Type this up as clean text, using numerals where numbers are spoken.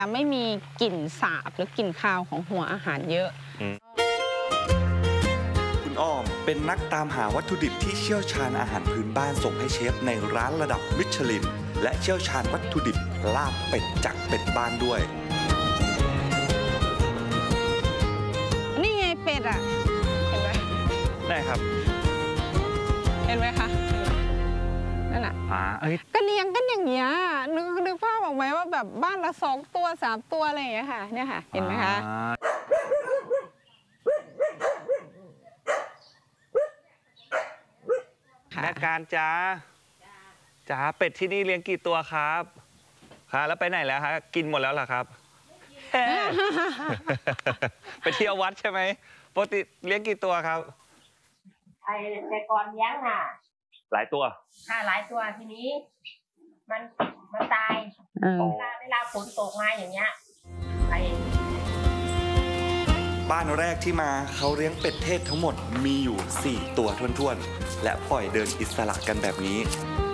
ไม่มีกลิ่นสาบหรือกลิ่นคาวของหัวอาหารเยอะคุณอ้อมเป็นนักตามหาวัตถุดิบที่เชี่ยวชาญอาหารพื้นบ้านส่งให้เชฟในร้านระดับมิชลินและเชี่ยวชาญวัตถุดิบลาบเป็ดจากเป็ดบ้านด้วยนี่ไงเป็ดอ่ะเห็นไหมได้ครับเห็นไหมคะนั่นแหละก็เลี้ยงกันอย่างเงี้ยนึกภาพออกไหมว่าแบบบ้านละ2 ตัว 3 ตัวอะไรอย่างเงี้ยค่ะเนี่ยค่ะเห็นไหมคะแม่การจ้าเป็ดที่นี่เลี้ยงกี่ตัวครับค่ะแล้วไปไหนแล้วคะกินหมดแล้วเหรอครับ ไปเที่ยววัดใช่ไหมปกติเลี้ยงกี่ตัวครับแต่ก่อนเลี้ยงค่ะหลายตัวค่ะหลายตัวทีนี้มันตายเวลาฝนตกมาอย่างเงี้ยบ้านแรกที่มาเขาเลี้ยงเป็ดเทศทั้งหมดมีอยู่4 ตัวท้วนๆและปล่อยเดินอิสระกันแบบนี้